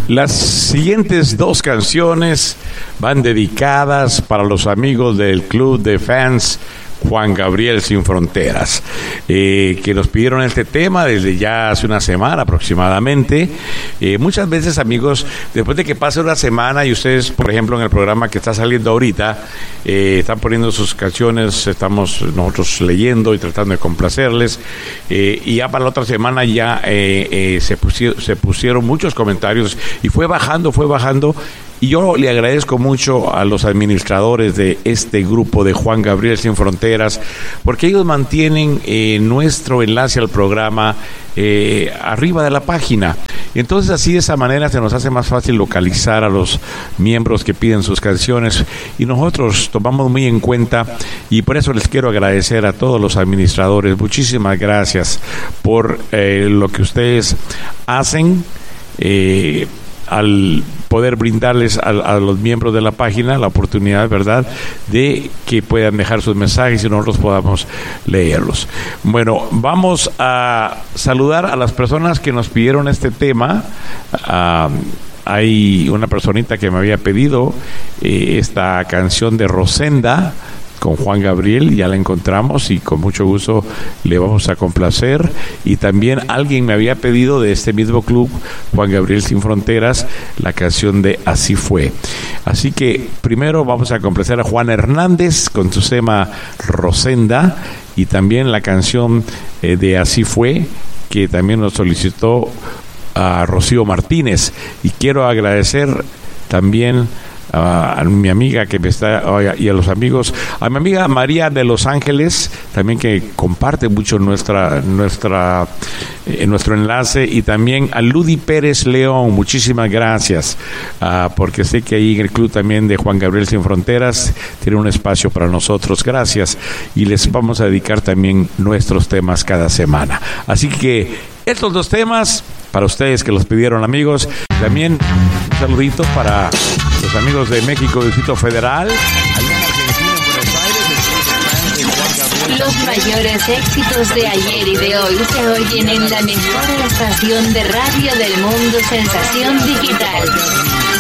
Las siguientes dos canciones van dedicadas para los amigos del Club de Fans Juan Gabriel Sin Fronteras, que nos pidieron este tema desde ya hace una semana aproximadamente. Muchas veces, amigos, después de que pase una semana y ustedes, por ejemplo, en el programa que está saliendo ahorita, están poniendo sus canciones, estamos nosotros leyendo y tratando de complacerles, y ya para la otra semana ya se pusieron muchos comentarios y fue bajando. Y yo le agradezco mucho a los administradores de este grupo de Juan Gabriel Sin Fronteras, porque ellos mantienen nuestro enlace al programa arriba de la página. Entonces, así de esa manera se nos hace más fácil localizar a los miembros que piden sus canciones, y nosotros tomamos muy en cuenta, y por eso les quiero agradecer a todos los administradores. Muchísimas gracias por lo que ustedes hacen al poder brindarles a los miembros de la página la oportunidad, ¿verdad?, de que puedan dejar sus mensajes y nosotros podamos leerlos. Bueno, vamos a saludar a las personas que nos pidieron este tema. Hay una personita que me había pedido esta canción de Rosenda con Juan Gabriel, ya la encontramos y con mucho gusto le vamos a complacer. Y también alguien me había pedido de este mismo club, Juan Gabriel Sin Fronteras, la canción de Así Fue. Así que primero vamos a complacer a Juan Hernández con su tema Rosenda, y también la canción de Así Fue, que también nos solicitó a Rocío Martínez. Y quiero agradecer también a mi amiga que me está, y a los amigos, a mi amiga María de Los Ángeles, también, que comparte mucho nuestro enlace, y también a Ludi Pérez León. Muchísimas gracias, porque sé que ahí en el club también de Juan Gabriel Sin Fronteras tiene un espacio para nosotros. Gracias, y les vamos a dedicar también nuestros temas cada semana. Así que estos dos temas para ustedes que los pidieron, amigos. También un saludito para los amigos de México, Distrito Federal, allá en Argentina, en Buenos Aires. Los mayores éxitos de ayer y de hoy se oyen en la mejor estación de radio del mundo, Sensación Digital.